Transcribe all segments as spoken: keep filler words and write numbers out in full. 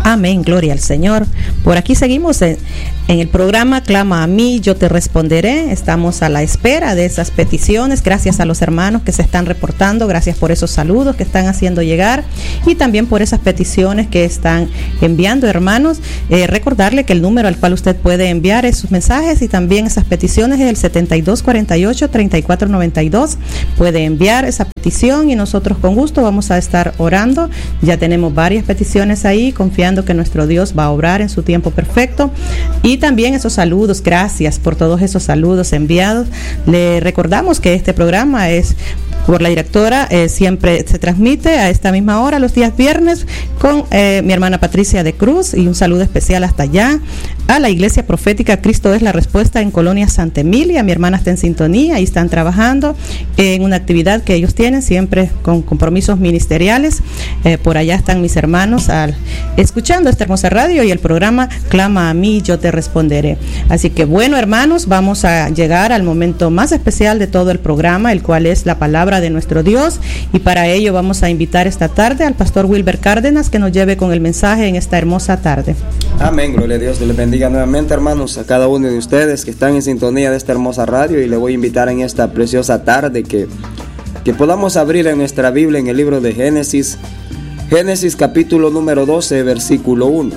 Amén, gloria al Señor. Por aquí seguimos en, en el programa Clama a mí, yo te responderé. Estamos a la espera de esas peticiones. Gracias a los hermanos que se están reportando, gracias por esos saludos que están haciendo llegar y también por esas peticiones que están enviando, hermanos. Eh, recordarle que el número al cual usted puede enviar esos mensajes y también esas peticiones es el setenta y dos cuarenta y ocho, treinta y cuatro noventa y dos. Puede enviar esa petición y nosotros con gusto vamos a estar orando. Ya tenemos varias peticiones ahí, confiando que nuestro Dios va a obrar en su tiempo perfecto. Y también esos saludos, gracias por todos esos saludos enviados. Le recordamos que este programa es por la directora, eh, siempre se transmite a esta misma hora los días viernes con eh, mi hermana Patricia de Cruz, y un saludo especial hasta allá a la Iglesia Profética Cristo es la Respuesta en Colonia Santa Emilia. Mi hermana está en sintonía y están trabajando en una actividad que ellos tienen siempre con compromisos ministeriales. Eh, por allá están mis hermanos al, escuchando esta hermosa radio y el programa Clama a mí, yo te responderé. Así que bueno, hermanos, vamos a llegar al momento más especial de todo el programa, el cual es la palabra de nuestro Dios, y para ello vamos a invitar esta tarde al pastor Wilber Cárdenas que nos lleve con el mensaje en esta hermosa tarde. Amén, gloria a Dios. Dios les bendiga nuevamente, hermanos, a cada uno de ustedes que están en sintonía de esta hermosa radio, y le voy a invitar en esta preciosa tarde que, que podamos abrir en nuestra Biblia en el libro de Génesis, Génesis capítulo número doce, versículo uno.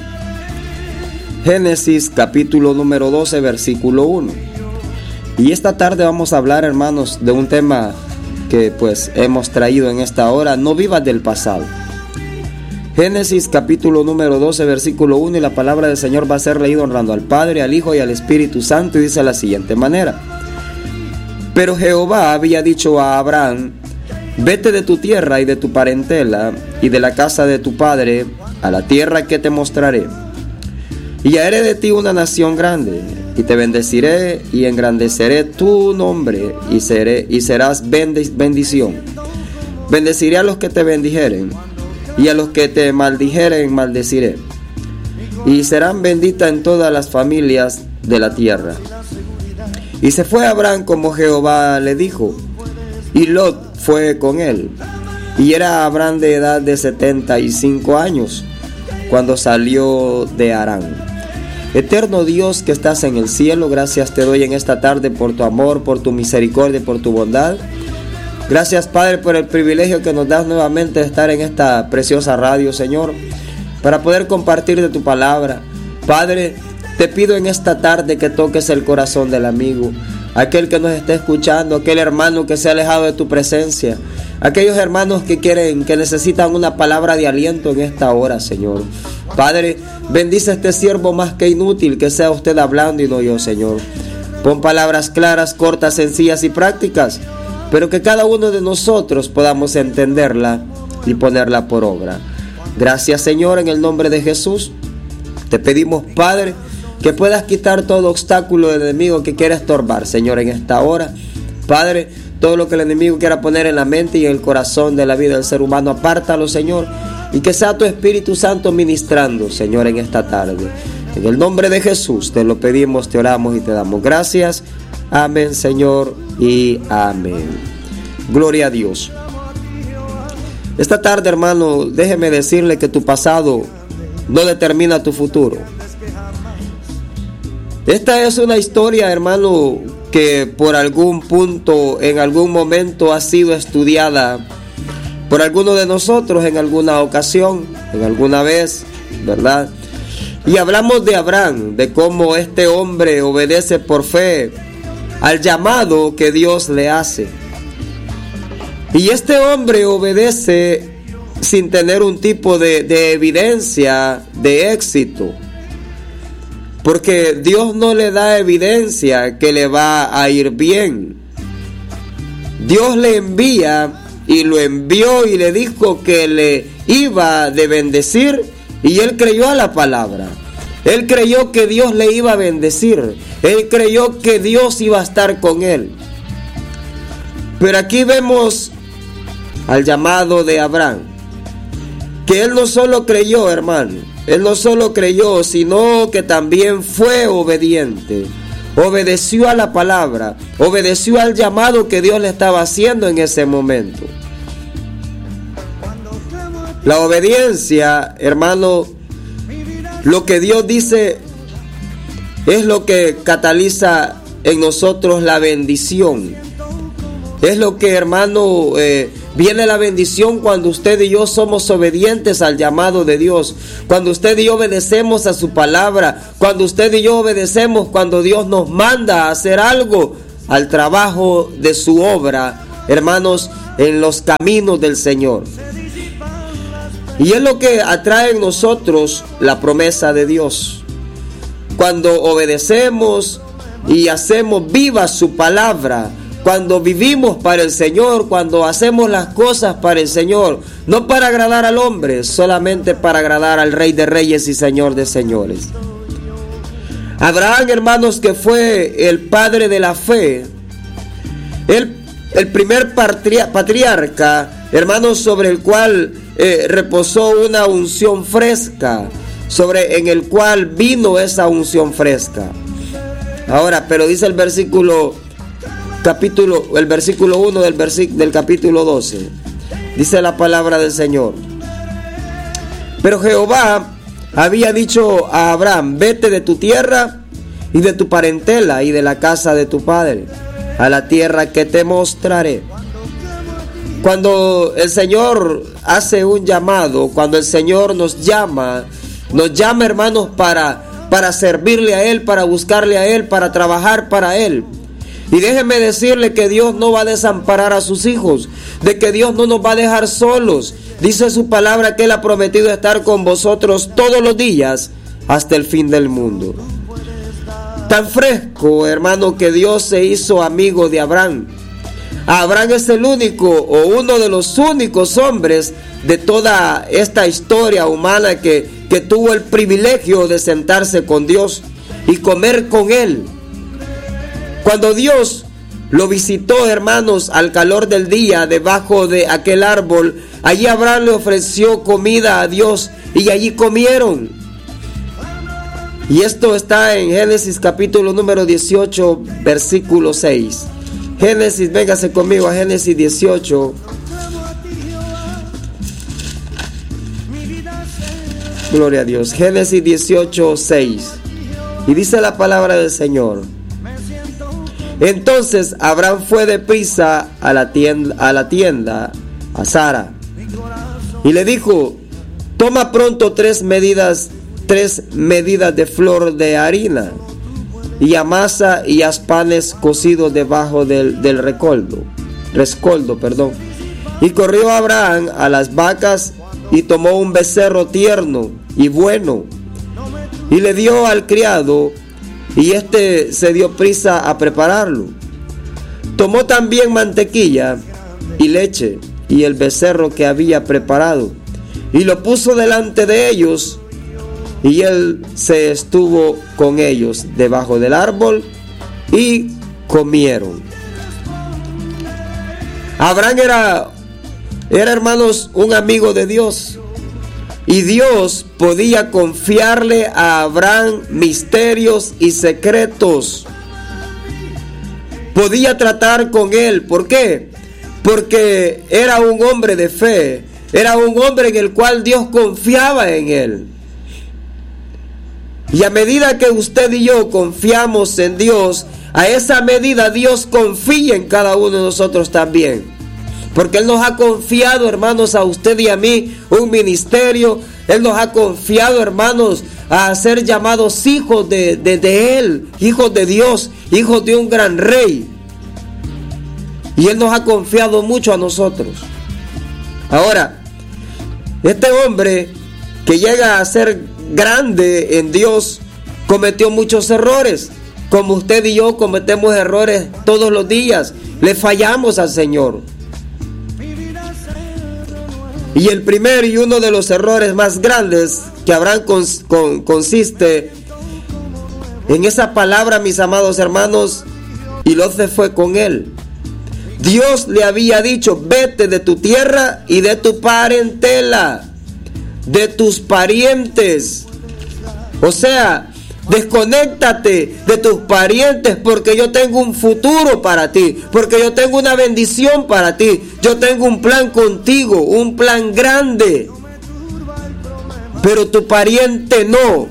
Génesis capítulo número doce, versículo uno. Y esta tarde vamos a hablar, hermanos, de un tema que pues hemos traído en esta hora: no vivas del pasado. Génesis capítulo número doce, versículo uno, y la palabra del Señor va a ser leída honrando al Padre, al Hijo y al Espíritu Santo, y dice de la siguiente manera: pero Jehová había dicho a Abraham: vete de tu tierra y de tu parentela y de la casa de tu padre a la tierra que te mostraré, y haré de ti una nación grande, y te bendeciré y engrandeceré tu nombre, y seré y serás bendición. Bendeciré a los que te bendijeren, y a los que te maldijeren maldeciré, y serán benditas en todas las familias de la tierra. Y se fue Abraham como Jehová le dijo, y Lot fue con él. Y era Abraham de edad de setenta y cinco años cuando salió de Harán. Eterno Dios que estás en el cielo, gracias te doy en esta tarde por tu amor, por tu misericordia, por tu bondad. Gracias, Padre, por el privilegio que nos das nuevamente de estar en esta preciosa radio, Señor, para poder compartir de tu palabra. Padre, te pido en esta tarde que toques el corazón del amigo, aquel que nos esté escuchando, aquel hermano que se ha alejado de tu presencia, aquellos hermanos que quieren, que necesitan una palabra de aliento en esta hora, Señor. Padre, bendice a este siervo más que inútil, que sea usted hablando y no yo, Señor. Pon palabras claras, cortas, sencillas y prácticas, pero que cada uno de nosotros podamos entenderla y ponerla por obra. Gracias, Señor, en el nombre de Jesús. Te pedimos, Padre, que puedas quitar todo obstáculo del enemigo que quiera estorbar, Señor, en esta hora. Padre, todo lo que el enemigo quiera poner en la mente y en el corazón de la vida del ser humano, apártalo, Señor, y que sea tu Espíritu Santo ministrando, Señor, en esta tarde. En el nombre de Jesús te lo pedimos, te oramos y te damos gracias. Amén, Señor, y amén. Gloria a Dios. Esta tarde, hermano, déjeme decirle que tu pasado no determina tu futuro. Esta es una historia, hermano, que por algún punto, en algún momento ha sido estudiada por alguno de nosotros en alguna ocasión, en alguna vez, ¿verdad? Y hablamos de Abraham, de cómo este hombre obedece por fe al llamado que Dios le hace. Y este hombre obedece sin tener un tipo de, de evidencia de éxito, porque Dios no le da evidencia que le va a ir bien. Dios le envía y lo envió y le dijo que le iba de bendecir, y él creyó a la palabra. Él creyó que Dios le iba a bendecir. Él creyó que Dios iba a estar con él. Pero aquí vemos al llamado de Abraham, que él no solo creyó, hermano, él no solo creyó, sino que también fue obediente. Obedeció a la palabra, obedeció al llamado que Dios le estaba haciendo en ese momento. La obediencia, hermano, lo que Dios dice es lo que cataliza en nosotros la bendición. Es lo que, hermano, eh, viene la bendición cuando usted y yo somos obedientes al llamado de Dios, cuando usted y yo obedecemos a su palabra, cuando usted y yo obedecemos cuando Dios nos manda a hacer algo, al trabajo de su obra, hermanos, en los caminos del Señor. Y es lo que atrae en nosotros la promesa de Dios. Cuando obedecemos y hacemos viva su palabra, cuando vivimos para el Señor, cuando hacemos las cosas para el Señor, no para agradar al hombre, solamente para agradar al Rey de Reyes y Señor de Señores. Abraham, hermanos, que fue el padre de la fe, el, el primer patria, patriarca, hermanos, sobre el cual eh, reposó una unción fresca, sobre en el cual vino esa unción fresca. Ahora, pero dice el versículo capítulo, el versículo uno del, versi, del capítulo doce, dice la palabra del Señor: pero Jehová había dicho a Abraham: vete de tu tierra y de tu parentela y de la casa de tu padre a la tierra que te mostraré. Cuando el Señor hace un llamado, cuando el Señor nos llama, nos llama, hermanos, para, para servirle a Él, para buscarle a Él, para trabajar para Él. Y déjeme decirle que Dios no va a desamparar a sus hijos, de que Dios no nos va a dejar solos. Dice su palabra que Él ha prometido estar con vosotros todos los días hasta el fin del mundo. Tan fresco, hermano, que Dios se hizo amigo de Abraham. Abraham es el único o uno de los únicos hombres de toda esta historia humana que, que tuvo el privilegio de sentarse con Dios y comer con Él. Cuando Dios lo visitó, hermanos, al calor del día, debajo de aquel árbol, allí Abraham le ofreció comida a Dios y allí comieron. Y esto está en Génesis capítulo número dieciocho, versículo seis. Génesis, véngase conmigo a Génesis dieciocho. Gloria a Dios. Génesis dieciocho, seis. Y dice la palabra del Señor: entonces Abraham fue deprisa a la tienda, a la tienda, a Sara, y le dijo: toma pronto tres medidas, tres medidas de flor de harina, y amasa y haz panes cocidos debajo del, del recoldo, rescoldo, perdón. Y corrió Abraham a las vacas y tomó un becerro tierno y bueno, y le dio al criado, y éste se dio prisa a prepararlo. Tomó también mantequilla y leche y el becerro que había preparado, y lo puso delante de ellos, y él se estuvo con ellos debajo del árbol y comieron. Abraham era, era, hermanos, un amigo de Dios. Y Dios podía confiarle a Abraham misterios y secretos. Podía tratar con él. ¿Por qué? Porque era un hombre de fe. Era un hombre en el cual Dios confiaba en él. Y a medida que usted y yo confiamos en Dios, a esa medida Dios confía en cada uno de nosotros también. Porque Él nos ha confiado, hermanos, a usted y a mí un ministerio. Él nos ha confiado, hermanos, a ser llamados hijos de, de, de Él, hijos de Dios, hijos de un gran rey. Y Él nos ha confiado mucho a nosotros. Ahora, este hombre que llega a ser grande en Dios cometió muchos errores, como usted y yo cometemos errores todos los días. Le fallamos al Señor. Y el primer y uno de los errores más grandes que Abraham cons, con, consiste en esa palabra, mis amados hermanos, y Lot se fue con él. Dios le había dicho: vete de tu tierra y de tu parentela, de tus parientes. O sea, desconéctate de tus parientes, porque yo tengo un futuro para ti, porque yo tengo una bendición para ti, yo tengo un plan contigo, un plan grande. pero tu pariente no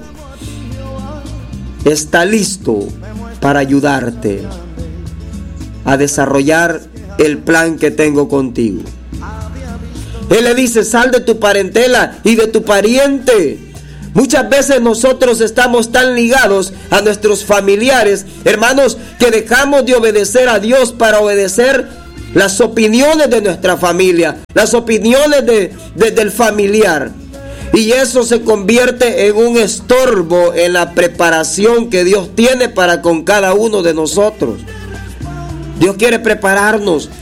está listo para ayudarte a desarrollar el plan que tengo contigo. Él le dice: sal de tu parentela y de tu pariente. Muchas veces nosotros estamos tan ligados a nuestros familiares, hermanos, que dejamos de obedecer a Dios para obedecer las opiniones de nuestra familia, las opiniones de, de, del familiar. Y eso se convierte en un estorbo en la preparación que Dios tiene para con cada uno de nosotros. Dios quiere prepararnos